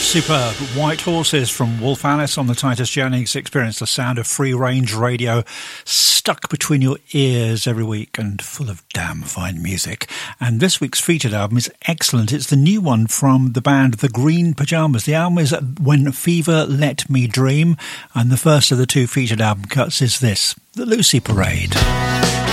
Superb. White Horses from Wolf Alice on the Titus Jennings Experience, the sound of free-range radio stuck between your ears every week and full of damn fine music. And this week's featured album is excellent. It's the new one from the band The Green Pyjamas. The album is When Fever Let Me Dream, and the first of the two featured album cuts is this, The Lucy Parade.